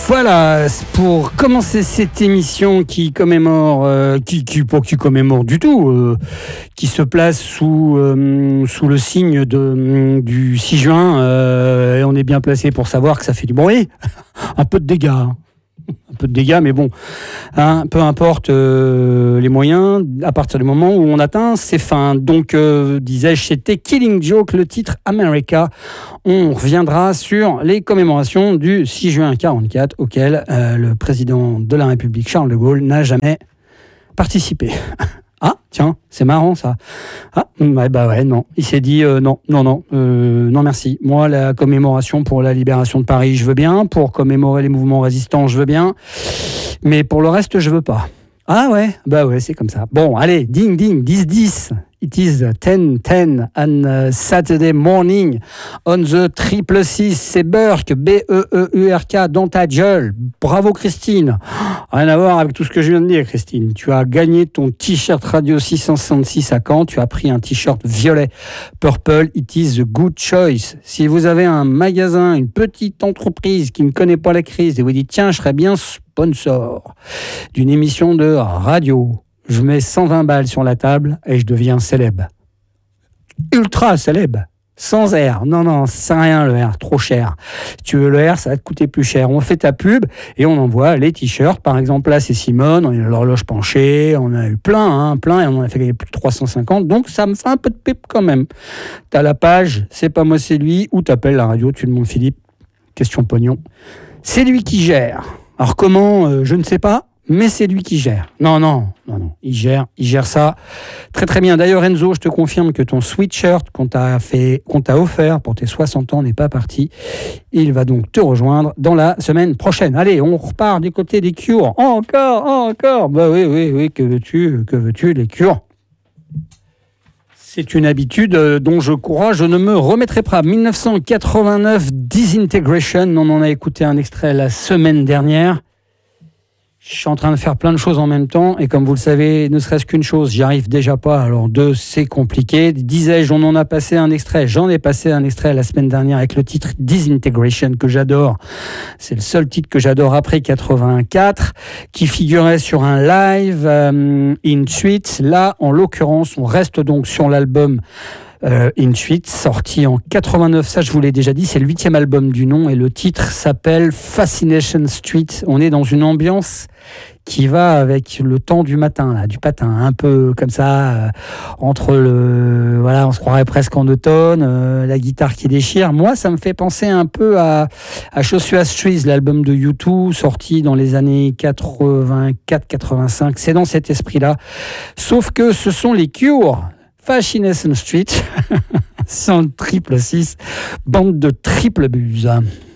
Voilà, pour commencer cette émission qui commémore, qui commémore du tout, qui se place sous le signe du 6 juin, et on est bien placé pour savoir que ça fait du bruit, un peu de dégâts. Un peu de dégâts, mais bon, hein, peu importe les moyens, à partir du moment où on atteint ses fins. Donc, disais-je, c'était Killing Joke, le titre America. On reviendra sur les commémorations du 6 juin 1944, auquel le président de la République, Charles de Gaulle, n'a jamais participé. Ah, tiens, c'est marrant ça. Ah, ouais, non. Il s'est dit non, merci. Moi, la commémoration pour la libération de Paris, je veux bien. Pour commémorer les mouvements résistants, je veux bien. Mais pour le reste, je veux pas. Ah ouais, c'est comme ça. Bon, allez, ding, 10. It is 10:10 on Saturday morning on the 666. C'est Burke, B-E-E-U-R-K, dans ta gueule. Bravo Christine. Rien à voir avec tout ce que je viens de dire, Christine. Tu as gagné ton t-shirt Radio 666 à Caen. Tu as pris un t-shirt violet Purple. It is a good choice. Si vous avez un magasin, une petite entreprise qui ne connaît pas la crise et vous dites tiens, je serais bien sponsor d'une émission de radio, je mets 120 balles sur la table et je deviens célèbre. Ultra célèbre. Sans R. Non, ça sert à rien le R, trop cher. Si tu veux le R, ça va te coûter plus cher. On fait ta pub et on envoie les t-shirts. Par exemple, là, c'est Simone, on a eu l'horloge penchée, on a eu plein, et on en a fait gagner plus de 350. Donc, ça me fait un peu de pub quand même. T'as la page, c'est pas moi, c'est lui, ou t'appelles la radio, tu demandes Philippe, question pognon. C'est lui qui gère. Alors comment, je ne sais pas. Mais c'est lui qui gère. Non. Il gère ça très très bien. D'ailleurs, Enzo, je te confirme que ton sweatshirt qu'on t'a offert pour tes 60 ans n'est pas parti. Il va donc te rejoindre dans la semaine prochaine. Allez, on repart du côté des Cures. Encore. Bah oui. Que veux-tu, les Cures? C'est une habitude dont je ne me remettrai pas. 1989, Disintegration. On en a écouté un extrait la semaine dernière. Je suis en train de faire plein de choses en même temps et comme vous le savez, ne serait-ce qu'une chose, j'y arrive déjà pas. Alors deux, c'est compliqué. Disais-je, j'en ai passé un extrait la semaine dernière avec le titre Disintegration que j'adore. C'est le seul titre que j'adore après 84 qui figurait sur un live In Suite. Là, en l'occurrence, on reste donc sur l'album In Suite, sorti en 89, ça je vous l'ai déjà dit, c'est le 8e album du nom et le titre s'appelle Fascination Street. On est dans une ambiance qui va avec le temps du matin, là, du patin, un peu comme ça, entre on se croirait presque en automne, la guitare qui déchire. Moi, ça me fait penser un peu à Joshua Trees, l'album de U2, sorti dans les années 84-85. C'est dans cet esprit-là. Sauf que ce sont les Cures. Fascination Street, 666, bande de triple buse.